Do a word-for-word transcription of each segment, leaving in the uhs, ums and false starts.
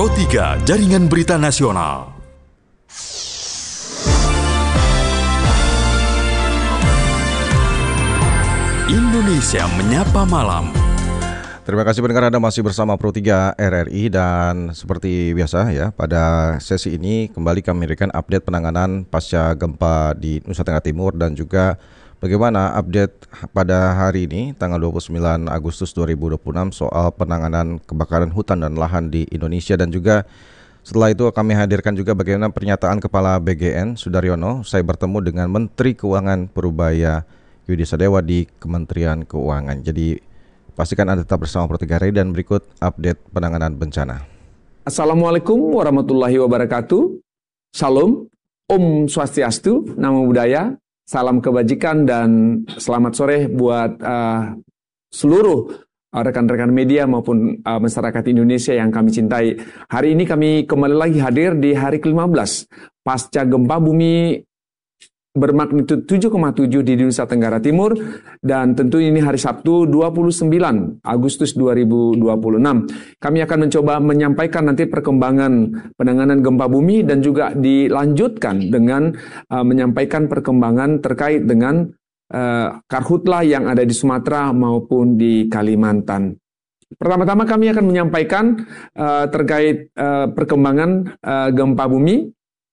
Pro tiga Jaringan Berita Nasional. Indonesia Menyapa Malam. Terima kasih pendengar, Anda masih bersama Pro tiga R R I dan seperti biasa ya, pada sesi ini kembali kami memberikan update penanganan pasca gempa di Nusa Tenggara Timur dan juga bagaimana update pada hari ini tanggal dua puluh sembilan Agustus dua ribu dua puluh enam soal penanganan kebakaran hutan dan lahan di Indonesia, dan juga setelah itu kami hadirkan juga bagaimana pernyataan Kepala B G N Sudaryono saya bertemu dengan Menteri Keuangan Purubaya Yudi Sadewa di Kementerian Keuangan. Jadi pastikan Anda tetap bersama Pro tiga R R I dan berikut update penanganan bencana. Assalamualaikum warahmatullahi wabarakatuh. Salam, Om Swastiastu, Namo Buddhaya, salam kebajikan dan selamat sore buat uh, seluruh uh, rekan-rekan media maupun uh, masyarakat Indonesia yang kami cintai. Hari ini kami kembali lagi hadir di hari ke lima belas pasca gempa bumi bermagnitudo tujuh koma tujuh di Nusa Tenggara Timur, dan tentu ini hari Sabtu dua puluh sembilan Agustus dua ribu dua puluh enam. Kami akan mencoba menyampaikan nanti perkembangan penanganan gempa bumi dan juga dilanjutkan dengan uh, menyampaikan perkembangan terkait dengan uh, karhutla yang ada di Sumatera maupun di Kalimantan. Pertama-tama kami akan menyampaikan uh, terkait uh, perkembangan uh, gempa bumi.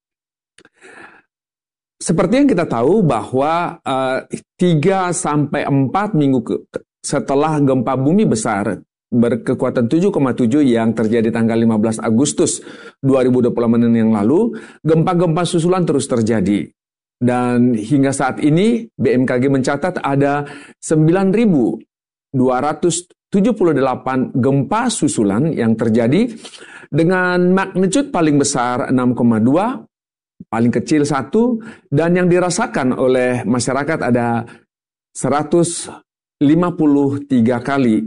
Seperti yang kita tahu bahwa uh, tiga sampai empat minggu ke, setelah gempa bumi besar berkekuatan tujuh koma tujuh yang terjadi tanggal lima belas Agustus dua ribu dua puluh yang lalu, gempa-gempa susulan terus terjadi. Dan hingga saat ini B M K G mencatat ada sembilan ribu dua ratus tujuh puluh delapan gempa susulan yang terjadi dengan magnitudo paling besar enam koma dua, paling kecil satu, dan yang dirasakan oleh masyarakat ada seratus lima puluh tiga kali.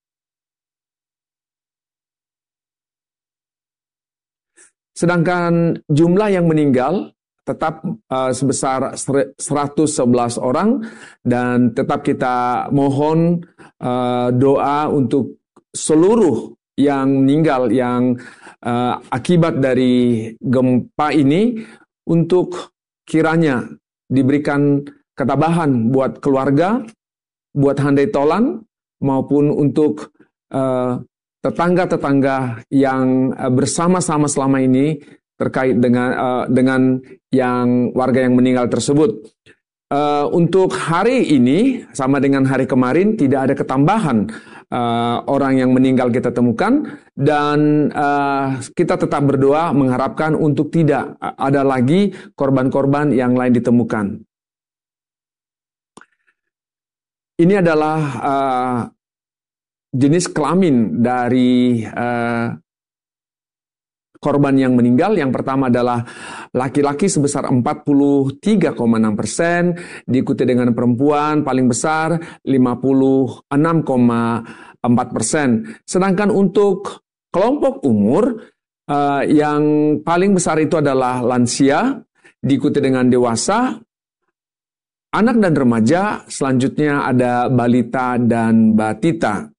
Sedangkan jumlah yang meninggal tetap uh, sebesar seratus sebelas orang, dan tetap kita mohon uh, doa untuk seluruh yang meninggal yang uh, akibat dari gempa ini, untuk kiranya diberikan ketabahan buat keluarga, buat handai tolan, maupun untuk uh, tetangga-tetangga yang uh, bersama-sama selama ini terkait dengan uh, dengan yang warga yang meninggal tersebut. Uh, untuk hari ini sama dengan hari kemarin tidak ada ketambahan Uh, orang yang meninggal kita temukan, dan uh, kita tetap berdoa mengharapkan untuk tidak ada lagi korban-korban yang lain ditemukan. Ini adalah uh, jenis kelamin dari uh, korban yang meninggal. Yang pertama adalah laki-laki sebesar empat puluh tiga koma enam persen, diikuti dengan perempuan paling besar lima puluh enam koma empat persen. Sedangkan untuk kelompok umur uh, yang paling besar itu adalah lansia, diikuti dengan dewasa, anak dan remaja, selanjutnya ada balita dan batita.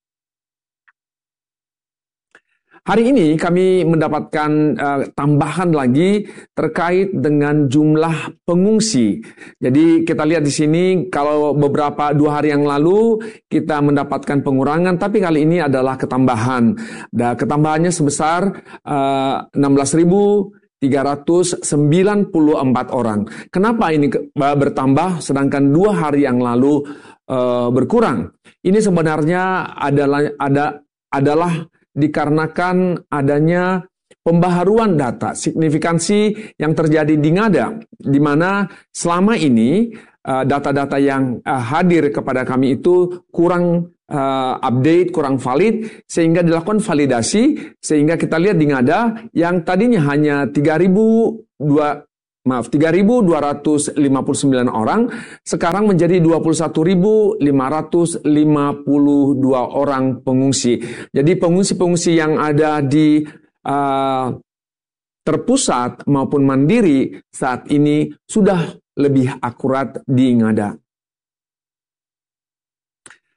Hari ini kami mendapatkan uh, tambahan lagi terkait dengan jumlah pengungsi. Jadi kita lihat di sini, kalau beberapa dua hari yang lalu kita mendapatkan pengurangan, tapi kali ini adalah ketambahan. Dan ketambahannya sebesar uh, enam belas ribu tiga ratus sembilan puluh empat orang. Kenapa ini bertambah sedangkan dua hari yang lalu uh, berkurang? Ini sebenarnya adalah ada adalah dikarenakan adanya pembaharuan data signifikansi yang terjadi di Ngada, di mana selama ini uh, data-data yang uh, hadir kepada kami itu kurang uh, update, kurang valid, sehingga dilakukan validasi, sehingga kita lihat di Ngada yang tadinya hanya tiga ribu dua Maaf, tiga ribu dua ratus lima puluh sembilan orang, sekarang menjadi dua puluh satu ribu lima ratus lima puluh dua orang pengungsi. Jadi pengungsi-pengungsi yang ada di uh, terpusat maupun mandiri saat ini sudah lebih akurat di Ngada.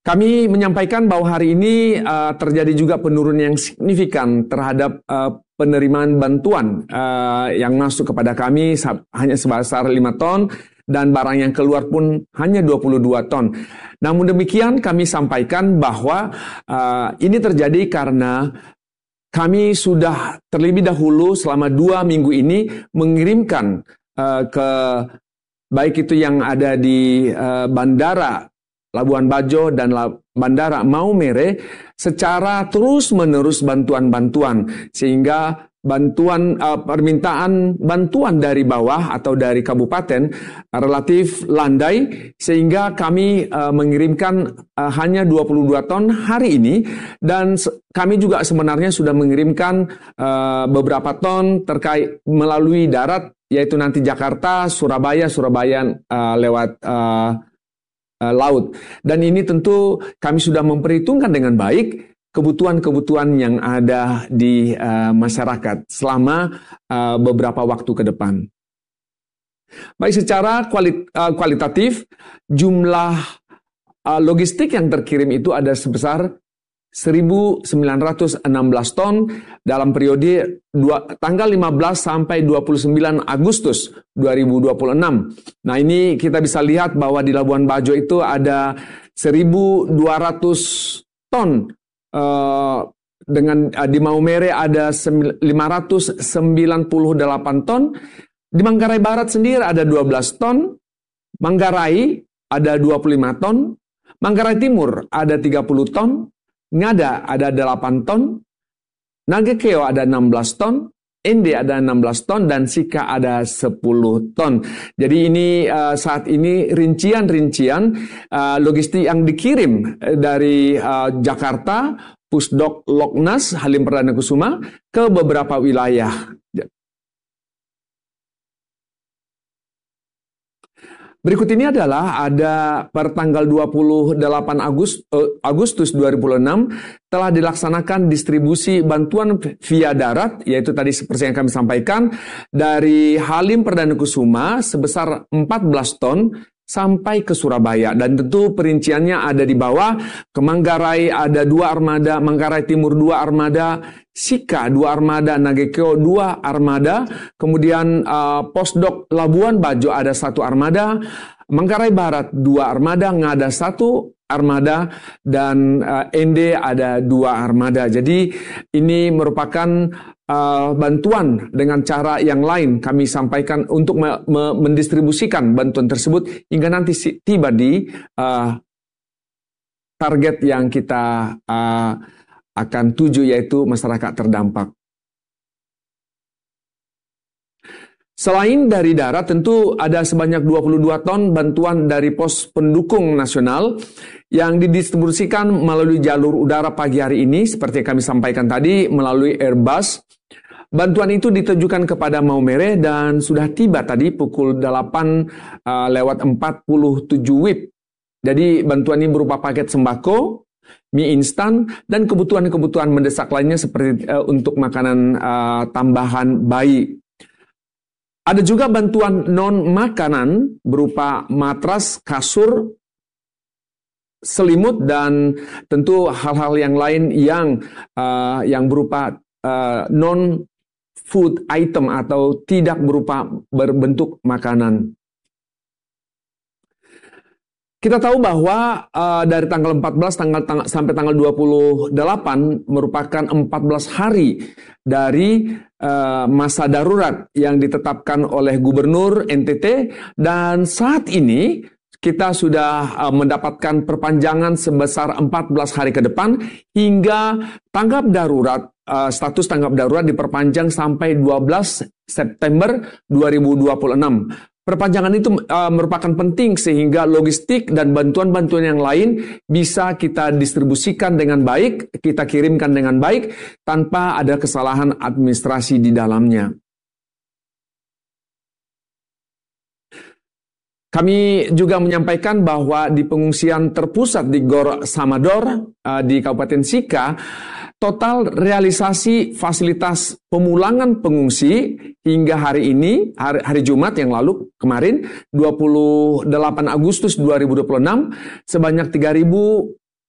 Kami menyampaikan bahwa hari ini uh, terjadi juga penurunan yang signifikan terhadap uh, penerimaan bantuan uh, yang masuk kepada kami hanya sebesar lima ton dan barang yang keluar pun hanya dua puluh dua ton. Namun demikian kami sampaikan bahwa uh, ini terjadi karena kami sudah terlebih dahulu selama dua minggu ini mengirimkan uh, ke baik itu yang ada di uh, bandara Labuan Bajo dan Bandara Maumere secara terus-menerus bantuan-bantuan sehingga bantuan uh, permintaan bantuan dari bawah atau dari kabupaten uh, relatif landai sehingga kami uh, mengirimkan uh, hanya dua puluh dua ton hari ini dan kami juga sebenarnya sudah mengirimkan uh, beberapa ton terkait melalui darat yaitu nanti Jakarta, Surabaya, Surabaya uh, lewat uh, Uh, laut. Dan ini tentu kami sudah memperhitungkan dengan baik kebutuhan-kebutuhan yang ada di uh, masyarakat selama uh, beberapa waktu ke depan. Baik secara kualit, uh, kualitatif, jumlah uh, logistik yang terkirim itu ada sebesar seribu sembilan ratus enam belas ton dalam periode dua, tanggal lima belas sampai dua puluh sembilan Agustus dua ribu dua puluh enam. Nah ini kita bisa lihat bahwa di Labuan Bajo itu ada seribu dua ratus ton, uh, dengan uh, di Maumere ada lima ratus sembilan puluh delapan ton, di Manggarai Barat sendiri ada dua belas ton, Manggarai ada dua puluh lima ton, Manggarai Timur ada tiga puluh ton, Ngada ada delapan ton, Nagekeo ada enam belas ton, Ende ada enam belas ton, dan Sika ada sepuluh ton. Jadi ini uh, saat ini rincian-rincian uh, logistik yang dikirim dari uh, Jakarta, Pusdok Loknas, Halim Perdana Kusuma ke beberapa wilayah. Berikut ini adalah ada per tanggal dua puluh delapan Agustus dua ribu enam telah dilaksanakan distribusi bantuan via darat, yaitu tadi seperti yang kami sampaikan, dari Halim Perdana Kusuma sebesar empat belas ton sampai ke Surabaya. Dan tentu perinciannya ada di bawah. Ke Manggarai ada dua armada, Manggarai Timur dua armada, Sika dua armada, Nagekeo dua armada, kemudian uh, Posdok Labuan Bajo ada satu armada, Manggarai Barat dua armada, Ngada satu armada, dan uh, Ende ada dua armada. Jadi ini merupakan uh, bantuan dengan cara yang lain kami sampaikan untuk me me mendistribusikan bantuan tersebut hingga nanti tiba di uh, target yang kita uh, akan tuju, yaitu masyarakat terdampak. Selain dari darat, tentu ada sebanyak dua puluh dua ton bantuan dari pos pendukung nasional yang didistribusikan melalui jalur udara pagi hari ini, seperti yang kami sampaikan tadi, melalui Airbus. Bantuan itu ditujukan kepada Maumere dan sudah tiba tadi pukul delapan uh, lewat empat puluh tujuh W I B. Jadi bantuan ini berupa paket sembako, mie instan, dan kebutuhan-kebutuhan mendesak lainnya seperti uh, untuk makanan uh, tambahan bayi. Ada juga bantuan non-makanan berupa matras, kasur, selimut, dan tentu hal-hal yang lain yang uh, yang berupa uh, non-food item atau tidak berupa berbentuk makanan. Kita tahu bahwa uh, dari tanggal empat belas tanggal, tang sampai tanggal dua puluh delapan merupakan empat belas hari dari uh, masa darurat yang ditetapkan oleh Gubernur N T T, dan saat ini kita sudah uh, mendapatkan perpanjangan sebesar empat belas hari ke depan hingga tanggap darurat, uh, status tanggap darurat diperpanjang sampai dua belas September dua ribu dua puluh enam. Perpanjangan itu uh, merupakan penting sehingga logistik dan bantuan-bantuan yang lain bisa kita distribusikan dengan baik, kita kirimkan dengan baik tanpa ada kesalahan administrasi di dalamnya. Kami juga menyampaikan bahwa di pengungsian terpusat di Gor Samador uh, di Kabupaten Sika, total realisasi fasilitas pemulangan pengungsi hingga hari ini, hari, hari Jumat yang lalu kemarin, dua puluh delapan Agustus dua ribu dua puluh enam, sebanyak tiga ribu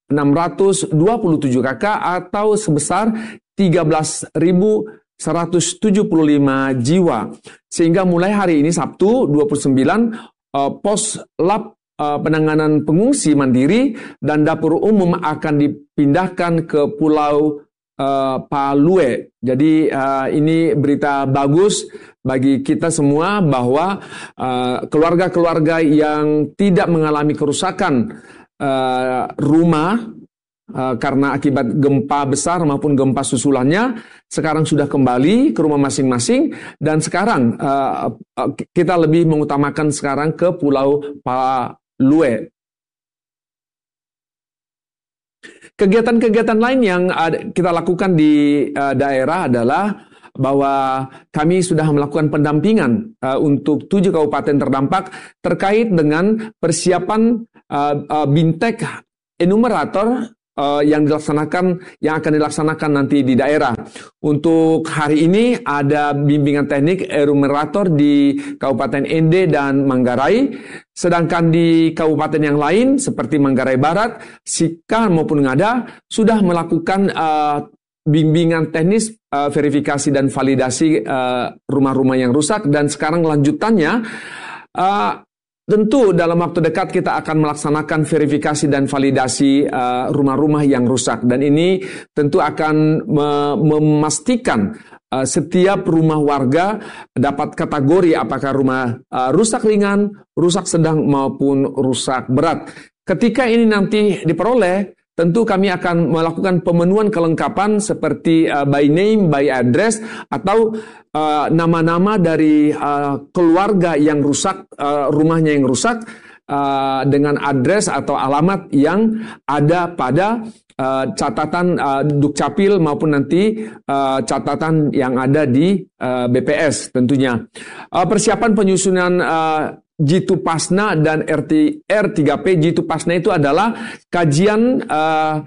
enam ratus dua puluh tujuh kakak atau sebesar tiga belas ribu seratus tujuh puluh lima jiwa. Sehingga mulai hari ini Sabtu dua puluh sembilan uh, pos lab uh, penanganan pengungsi mandiri dan dapur umum akan dipindahkan ke Pulau uh, Palue. Jadi uh, ini berita bagus bagi kita semua bahwa uh, keluarga-keluarga yang tidak mengalami kerusakan Uh, rumah uh, karena akibat gempa besar maupun gempa susulannya sekarang sudah kembali ke rumah masing-masing, dan sekarang uh, uh, kita lebih mengutamakan sekarang ke Pulau Palue. Kegiatan-kegiatan lain yang uh, kita lakukan di uh, daerah adalah bahwa kami sudah melakukan pendampingan uh, untuk tujuh kabupaten terdampak terkait dengan persiapan uh, uh, bintek enumerator uh, yang dilaksanakan yang akan dilaksanakan nanti di daerah. Untuk hari ini ada bimbingan teknik enumerator di Kabupaten Ende dan Manggarai, sedangkan di kabupaten yang lain seperti Manggarai Barat, Sika maupun Ngada sudah melakukan uh, bimbingan teknis uh, verifikasi dan validasi rumah-rumah uh, yang rusak, dan sekarang lanjutannya uh, tentu dalam waktu dekat kita akan melaksanakan verifikasi dan validasi uh, rumah-rumah yang rusak, dan ini tentu akan me- memastikan uh, setiap rumah warga dapat kategori apakah rumah uh, rusak ringan, rusak sedang maupun rusak berat. Ketika ini nanti diperoleh, tentu kami akan melakukan pemenuhan kelengkapan seperti uh, by name, by address, atau uh, nama-nama dari uh, keluarga yang rusak, uh, rumahnya yang rusak, uh, dengan address atau alamat yang ada pada uh, catatan uh, Dukcapil maupun nanti uh, catatan yang ada di uh, B P S tentunya. Uh, persiapan penyusunan uh, Jitu Pasna dan R tiga P. Jitu Pasna itu adalah kajian uh,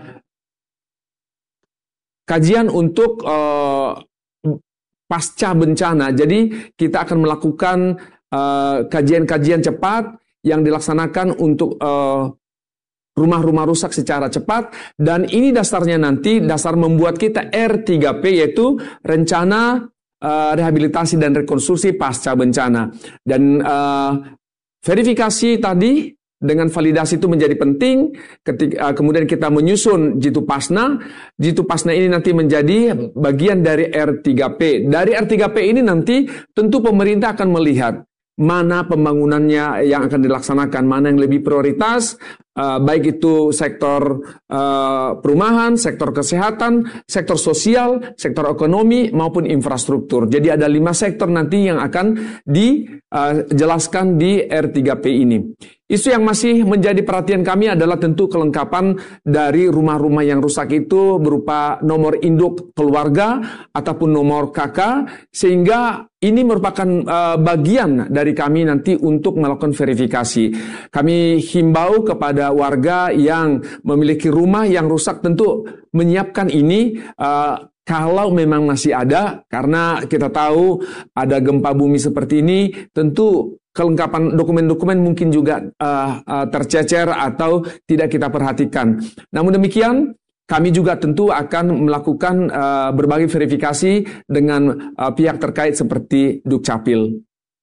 kajian untuk uh, pasca bencana. Jadi kita akan melakukan uh, kajian-kajian cepat yang dilaksanakan untuk uh, rumah-rumah rusak secara cepat, dan ini dasarnya nanti dasar membuat kita R tiga P, yaitu rencana uh, rehabilitasi dan rekonstruksi pasca bencana. Dan uh, verifikasi tadi dengan validasi itu menjadi penting. Ketika uh, kemudian kita menyusun Jitu Pasna. Jitu Pasna ini nanti menjadi bagian dari R tiga P. Dari R tiga P ini nanti tentu pemerintah akan melihat mana pembangunannya yang akan dilaksanakan, mana yang lebih prioritas, uh, baik itu sektor uh, perumahan, sektor kesehatan, sektor sosial, sektor ekonomi, maupun infrastruktur. Jadi ada lima sektor nanti yang akan dijelaskan uh, di R tiga P ini. Isu yang masih menjadi perhatian kami adalah tentu kelengkapan dari rumah-rumah yang rusak itu berupa nomor induk keluarga ataupun nomor K K, sehingga ini merupakan uh, bagian dari kami nanti untuk melakukan verifikasi. Kami himbau kepada warga yang memiliki rumah yang rusak tentu menyiapkan ini uh, kalau memang masih ada, karena kita tahu ada gempa bumi seperti ini, tentu kelengkapan dokumen-dokumen mungkin juga uh, uh, tercecer atau tidak kita perhatikan. Namun demikian, kami juga tentu akan melakukan uh, berbagai verifikasi dengan uh, pihak terkait seperti Dukcapil.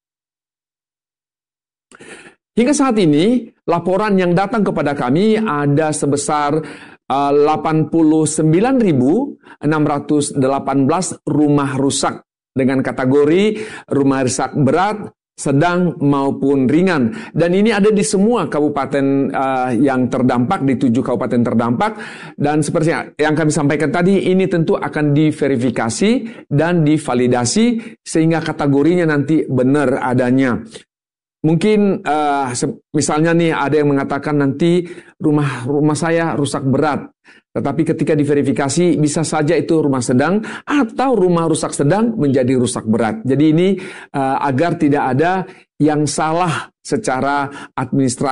Hingga saat ini, laporan yang datang kepada kami ada sebesar uh, delapan puluh sembilan ribu enam ratus delapan belas rumah rusak dengan kategori rumah rusak berat, sedang maupun ringan, dan ini ada di semua kabupaten uh, yang terdampak, di tujuh kabupaten terdampak. Dan seperti yang kami sampaikan tadi, ini tentu akan diverifikasi dan divalidasi sehingga kategorinya nanti benar adanya. Mungkin uh, misalnya nih ada yang mengatakan nanti rumah rumah saya rusak berat, tetapi ketika diverifikasi bisa saja itu rumah sedang atau rumah rusak sedang menjadi rusak berat. Jadi ini uh, agar tidak ada yang salah secara administrasi